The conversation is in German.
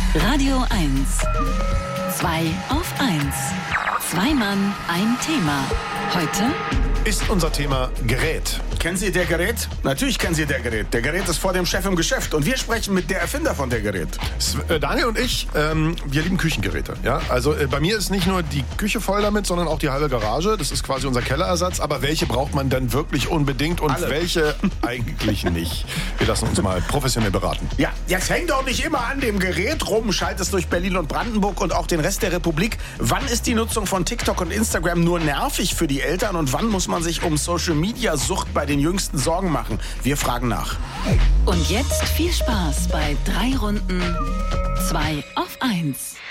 Radio 1. 2 auf 1. Zwei Mann, ein Thema. Heute ist unser Thema Gerät. Kennen Sie der Gerät? Natürlich kennen Sie der Gerät. Der Gerät ist vor dem Chef im Geschäft und wir sprechen mit der Erfinder von der Gerät. Daniel und ich, wir lieben Küchengeräte. Ja? Also bei mir ist nicht nur die Küche voll damit, sondern auch die halbe Garage. Das ist quasi unser Kellerersatz. Aber welche braucht man denn wirklich unbedingt und welche eigentlich nicht? Wir lassen uns mal professionell beraten. Ja, jetzt häng doch nicht immer an dem Gerät rum, schaltest durch Berlin und Brandenburg und auch den Rest der Republik. Wann ist die Nutzung von TikTok und Instagram nur nervig für die Eltern und wann muss man sich um Social-Media-Sucht bei den Jüngsten Sorgen machen? Wir fragen nach. und jetzt viel Spaß bei 3 Runden 2 auf 1.